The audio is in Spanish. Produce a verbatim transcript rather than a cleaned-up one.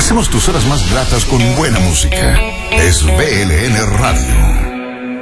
Hacemos tus horas más gratas con buena música. Es B L N Radio.